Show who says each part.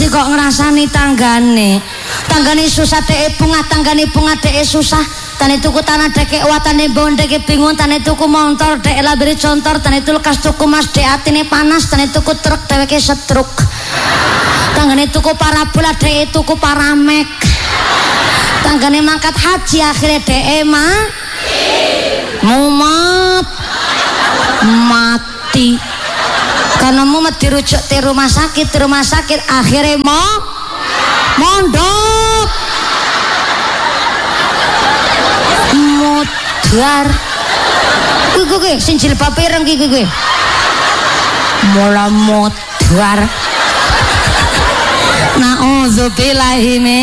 Speaker 1: kok ngrasani tanggane susah dhek bunga dhek susah tane tuku tanah dhek watane bondeke bingung tane tuku motor dhek labire contor tane lekas tuku mas dhek atine panas tane tuku truk dheweke setruk tanggane tuku parabola dhek tuku paramek tanggane mangkat haji akhirnya dhek mumet mati karena mumet dirujuk di rumah sakit akhirnya mondok mudar kuwi sing jilbab ireng kuwi mula mudar na'udzubillahi